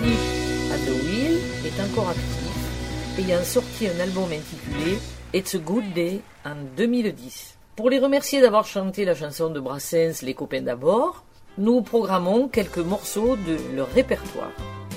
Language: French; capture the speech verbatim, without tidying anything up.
à The Wheel est encore actif, ayant sorti un album intitulé It's a Good Day en deux mille dix. Pour les remercier d'avoir chanté la chanson de Brassens Les copains d'abord, nous programmons quelques morceaux de leur répertoire.